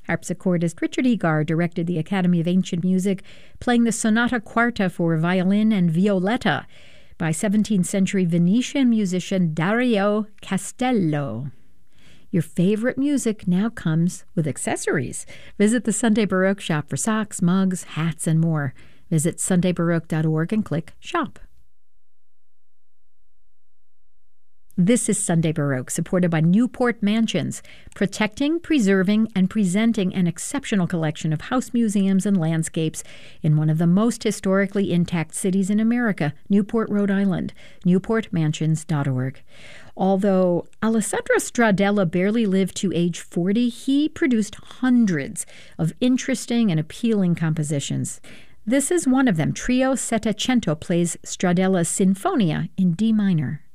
Harpsichordist Richard Egar directed the Academy of Ancient Music, playing the Sonata Quarta for violin and violetta by 17th century Venetian musician Dario Castello. Your favorite music now comes with accessories. Visit the Sunday Baroque shop for socks, mugs, hats, and more. Visit sundaybaroque.org and click Shop. This is Sunday Baroque, supported by Newport Mansions, protecting, preserving, and presenting an exceptional collection of house museums and landscapes in one of the most historically intact cities in America, Newport, Rhode Island, newportmansions.org. Although Alessandro Stradella barely lived to age 40, he produced hundreds of interesting and appealing compositions. This is one of them. Trio Settecento plays Stradella's Sinfonia in D minor.